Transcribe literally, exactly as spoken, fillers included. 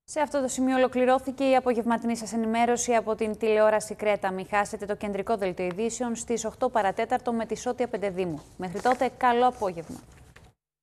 Σε αυτό το σημείο ολοκληρώθηκε η απογευματινή σας ενημέρωση από την τηλεόραση Κρέτα. Μην χάσετε το κεντρικό δελτίο ειδήσεων στις οκτώ παρατέταρτο με τη Σώτια Πεντεδήμου. Μέχρι τότε, καλό απόγευμα.